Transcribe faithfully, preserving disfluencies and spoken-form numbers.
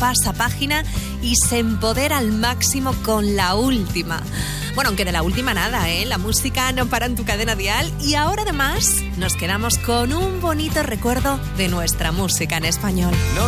pasa página y se empodera al máximo con la última. Bueno, aunque de la última nada, ¿eh? La música no para en tu cadena dial y ahora además nos quedamos con un bonito recuerdo de nuestra música en español. No.